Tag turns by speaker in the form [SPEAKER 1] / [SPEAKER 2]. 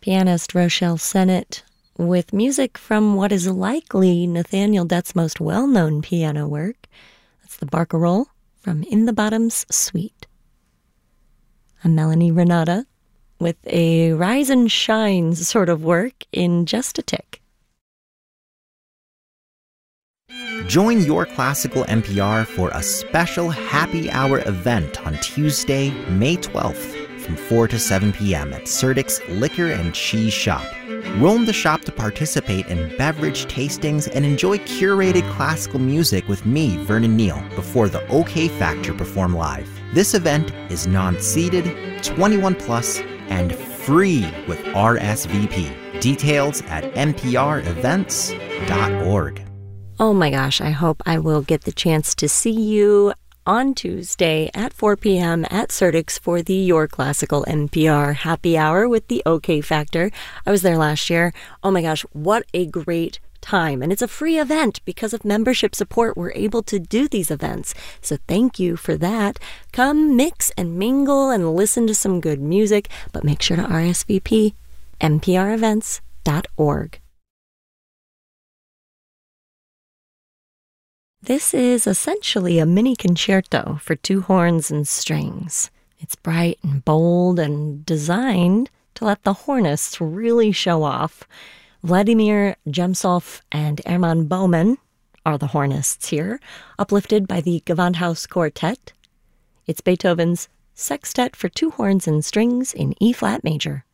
[SPEAKER 1] pianist Rochelle Sennett with music from what is likely Nathaniel Dett's most well-known piano work. That's the Barcarolle from In the Bottom's Suite. I'm Melanie Renata with a rise and shine sort of work in Just a Tick.
[SPEAKER 2] Join Your Classical NPR for a special happy hour event on Tuesday, May 12th from 4 to 7 p.m. at Serdik's Liquor and Cheese Shop. Roam the shop to participate in beverage tastings and enjoy curated classical music with me, Vernon Neal, before the OK Factor perform live. This event is non-seated, 21 plus, and free with RSVP. Details at nprevents.org.
[SPEAKER 1] Oh my gosh, I hope I will get the chance to see you on Tuesday at 4 p.m. at Serdik's for the Your Classical NPR Happy Hour with the OK Factor. I was there last year. Oh my gosh, what a great time. And it's a free event. Because of membership support, we're able to do these events. So thank you for that. Come mix and mingle and listen to some good music, but make sure to RSVP, nprevents.org. This is essentially a mini concerto for two horns and strings. It's bright and bold and designed to let the hornists really show off. Vladimir Jemsov and Hermann Baumann are the hornists here, uplifted by the Gewandhaus Quartet. It's Beethoven's Sextet for two horns and strings in E-flat major.